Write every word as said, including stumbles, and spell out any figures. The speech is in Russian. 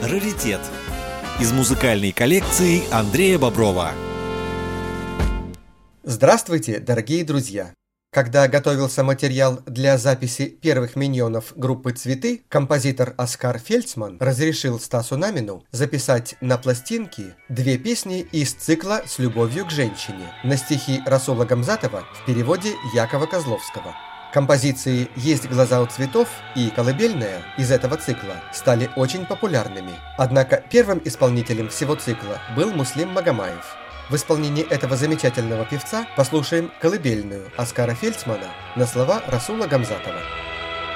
Раритет. Из музыкальной коллекции Андрея Боброва. Здравствуйте, дорогие друзья! Когда готовился материал для записи первых миньонов группы «Цветы», композитор Оскар Фельдсман разрешил Стасу Намину записать на пластинке две песни из цикла «С любовью к женщине» на стихи Расула Гамзатова в переводе Якова Козловского. Композиции «Есть глаза у цветов» и «Колыбельная» из этого цикла стали очень популярными. Однако первым исполнителем всего цикла был Муслим Магомаев. В исполнении этого замечательного певца послушаем «Колыбельную» Оскара Фельдсмана на слова Расула Гамзатова.